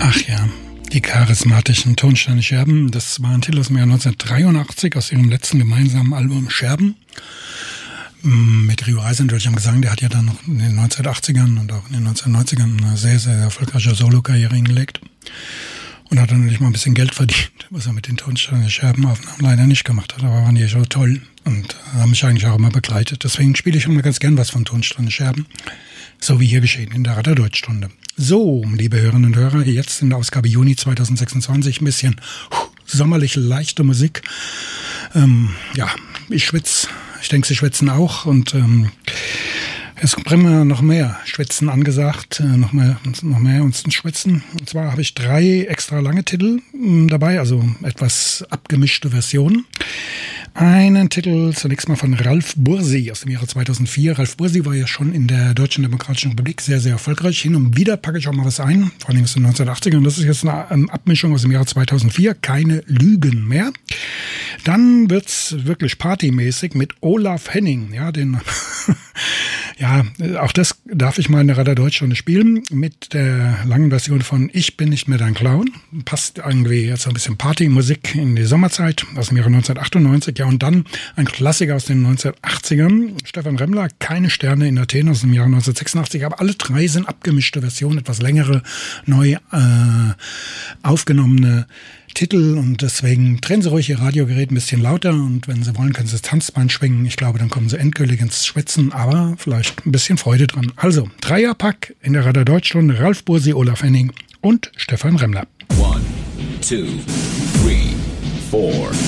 Ach ja, die charismatischen Tonsteine Scherben, das war ein Titel aus dem Jahr 1983 aus ihrem letzten gemeinsamen Album Scherben. Mit Rio Reiser natürlich am Gesang, der hat ja dann noch in den 1980ern und auch in den 1990ern eine sehr, sehr erfolgreiche Solo-Karriere hingelegt. Und hat dann natürlich mal ein bisschen Geld verdient, was er mit den Tonsteine Scherben-Aufnahmen leider nicht gemacht hat. Aber waren die schon toll und haben mich eigentlich auch immer begleitet. Deswegen spiele ich immer ganz gern was von Tonsteine Scherben. So wie hier geschehen in der Radar Deutschstunde. So, liebe Hörerinnen und Hörer, jetzt in der Ausgabe Juni 2026 ein bisschen sommerlich leichte Musik. Ja, ich schwitze. Ich denke, Sie schwitzen auch. Und es bringen wir noch mehr Schwitzen angesagt. Noch mehr uns schwitzen. Und zwar habe ich 3 extra lange Titel dabei, also etwas abgemischte Versionen. Einen Titel zunächst mal von Ralf Bursi aus dem Jahre 2004. Ralf Bursi war ja schon in der Deutschen Demokratischen Republik sehr, sehr erfolgreich. Hin und wieder packe ich auch mal was ein, vor allem aus den 1980ern. Das ist jetzt eine Abmischung aus dem Jahre 2004. Keine Lügen mehr. Dann wird's wirklich partymäßig mit Olaf Henning. Ja, ja, auch das darf ich mal in der Radar Deutschstunde spielen mit der langen Version von Ich bin nicht mehr dein Clown. Passt irgendwie jetzt ein bisschen Partymusik in die Sommerzeit aus dem Jahre 1998. Ja, und dann ein Klassiker aus den 1980ern. Stefan Remmler, Keine Sterne in Athen aus dem Jahre 1986. Aber alle 3 sind abgemischte Versionen, etwas längere, neu aufgenommene Titel, und deswegen drehen Sie ruhig Ihr Radiogerät ein bisschen lauter, und wenn Sie wollen, können Sie das Tanzbein schwingen. Ich glaube, dann kommen Sie endgültig ins Schwitzen, aber vielleicht ein bisschen Freude dran. Also, Dreierpack in der Radar Deutschstunde: Ralf Bursi, Olaf Henning und Stefan Remmler. 1, 2, 3, 4, 5,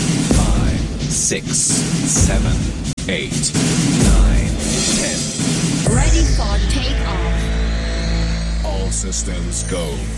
6, 7, 8, 9, 10. Ready for takeoff. All systems go.